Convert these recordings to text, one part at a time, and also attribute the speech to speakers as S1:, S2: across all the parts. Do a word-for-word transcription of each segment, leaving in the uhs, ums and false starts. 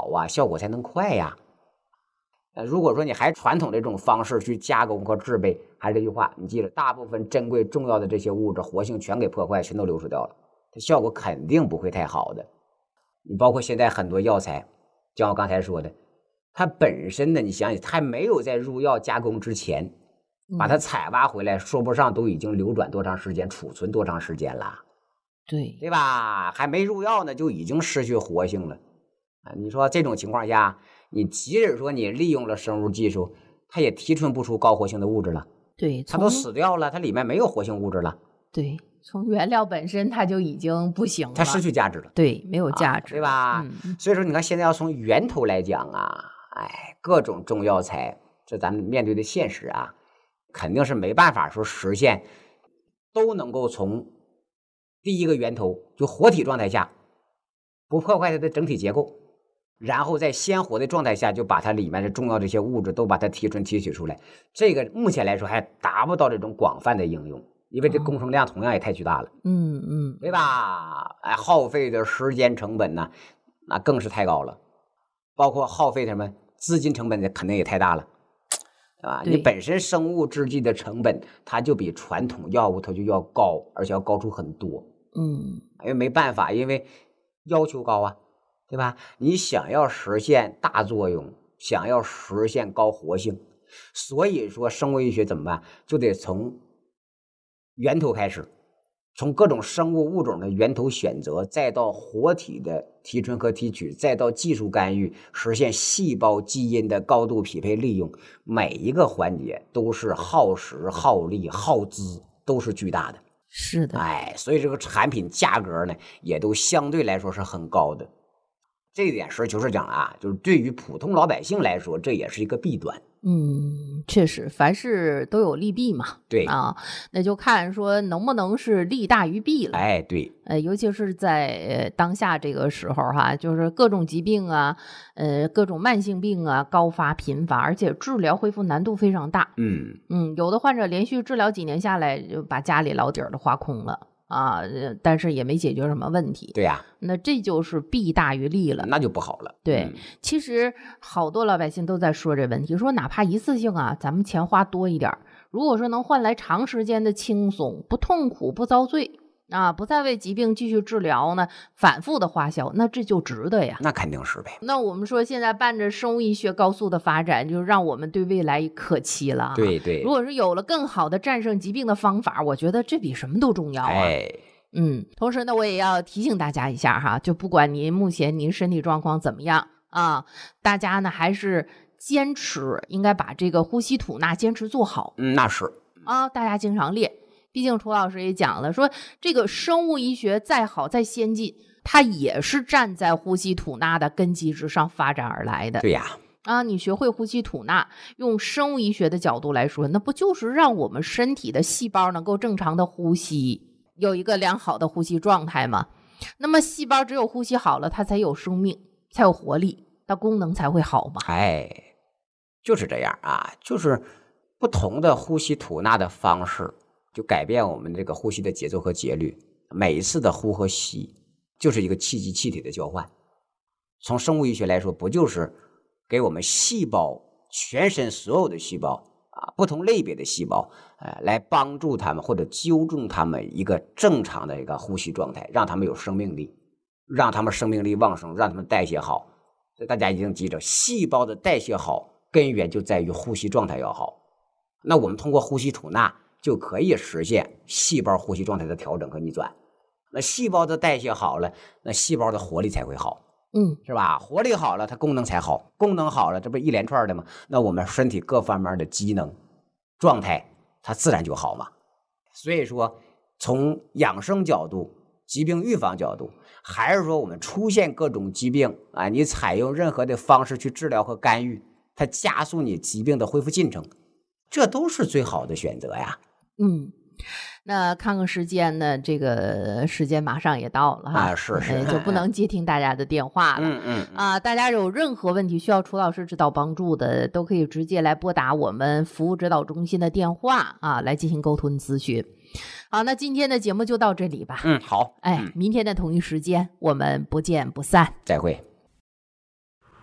S1: 好啊，效果才能快呀。呃，如果说你还传统的这种方式去加工和制备，还是这句话，你记着，大部分珍贵重要的这些物质活性全给破坏，全都流失掉了，它效果肯定不会太好的。你包括现在很多药材，像我刚才说的，它本身呢，你想想，它没有在入药加工之前，把它采挖回来，说不上都已经流转多长时间，储存多长时间了，
S2: 对
S1: 对吧？还没入药呢，就已经失去活性了啊！你说这种情况下，你即使说你利用了生物技术，它也提纯不出高活性的物质了，
S2: 对，
S1: 它都死掉了，它里面没有活性物质了，
S2: 对，从原料本身它就已经不行了，
S1: 它失去价值了，
S2: 对，没有价值，
S1: 啊、对吧、嗯？所以说，你看现在要从源头来讲啊，哎，各种中药材，这咱们面对的现实啊，肯定是没办法说实现都能够从第一个源头就活体状态下，不破坏它的整体结构，然后在鲜活的状态下就把它里面的重要这些物质都把它提纯提取出来，这个目前来说还达不到这种广泛的应用，因为这工程量同样也太巨大了，
S2: 嗯嗯，
S1: 对吧？哎，耗费的时间成本呢，那更是太高了，包括耗费什么资金成本的肯定也太大了，对吧？你本身生物制剂的成本，它就比传统药物它就要高，而且要高出很多。
S2: 嗯，
S1: 因为没办法，因为要求高啊，对吧？你想要实现大作用，想要实现高活性，所以说生物医学怎么办？就得从源头开始，从各种生物物种的源头选择，再到活体的提纯和提取，再到技术干预，实现细胞基因的高度匹配利用，每一个环节都是耗时、耗力、耗资，都是巨大的。
S2: 是的，
S1: 哎，所以这个产品价格呢，也都相对来说是很高的。这一点实事求是讲啊，就是对于普通老百姓来说，这也是一个弊端。
S2: 嗯，确实，凡事都有利弊嘛。
S1: 对
S2: 啊，那就看说能不能是利大于弊了。
S1: 哎，对，
S2: 呃，尤其是在、呃、当下这个时候哈，就是各种疾病啊，呃，各种慢性病啊高发频繁，而且治疗恢复难度非常大。
S1: 嗯
S2: 嗯，有的患者连续治疗几年下来，就把家里老底儿都花空了。啊，但是也没解决什么问题。
S1: 对呀、啊，
S2: 那这就是弊大于利了，
S1: 那就不好了。
S2: 对、
S1: 嗯，
S2: 其实好多老百姓都在说这问题，说哪怕一次性啊，咱们钱花多一点，如果说能换来长时间的轻松，不痛苦，不遭罪啊，不再为疾病继续治疗呢，反复的花销，那这就值得呀。
S1: 那肯定是呗。
S2: 那我们说现在伴着生物医学高速的发展，就让我们对未来可期了、啊。
S1: 对对，
S2: 如果是有了更好的战胜疾病的方法，我觉得这比什么都重要啊。
S1: 哎，
S2: 嗯，同时呢，我也要提醒大家一下哈，就不管您目前您身体状况怎么样啊，大家呢还是坚持应该把这个呼吸吐纳坚持做好。
S1: 嗯，那是
S2: 啊，大家经常练。毕竟楚老师也讲了，说这个生物医学再好再先进，它也是站在呼吸吐纳的根基之上发展而来的。
S1: 对呀。
S2: 啊，你学会呼吸吐纳，用生物医学的角度来说，那不就是让我们身体的细胞能够正常的呼吸，有一个良好的呼吸状态吗？那么细胞只有呼吸好了，它才有生命，才有活力，它功能才会好嘛。
S1: 哎，就是这样啊，就是不同的呼吸吐纳的方式，就改变我们这个呼吸的节奏和节律。每一次的呼和吸，就是一个气机气体的交换。从生物医学来说，不就是给我们细胞全身所有的细胞啊，不同类别的细胞，呃，来帮助他们或者纠正他们一个正常的一个呼吸状态，让他们有生命力，让他们生命力旺盛，让他们代谢好。所以大家一定记着，细胞的代谢好，根源就在于呼吸状态要好。那我们通过呼吸吐纳就可以实现细胞呼吸状态的调整和逆转。那细胞的代谢好了，那细胞的活力才会好。
S2: 嗯，
S1: 是吧？活力好了，它功能才好，功能好了，这不一连串的吗？那我们身体各方面的机能状态，它自然就好嘛。所以说，从养生角度、疾病预防角度，还是说我们出现各种疾病啊，你采用任何的方式去治疗和干预，它加速你疾病的恢复进程，这都是最好的选择呀。
S2: 嗯。那看看时间呢，这个时间马上也到了哈，
S1: 啊，是是，
S2: 哎、就不能接听大家的电话了。
S1: 嗯嗯
S2: 啊，大家有任何问题需要楚老师指导帮助的，都可以直接来拨打我们服务指导中心的电话啊，来进行沟通咨询。好，那今天的节目就到这里吧。
S1: 嗯，好，
S2: 哎，明天的同一时间我们不见不散。
S1: 再会。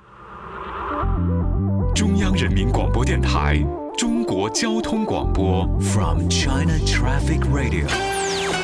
S3: 人民广播电台中国交通广播
S4: From China Traffic Radio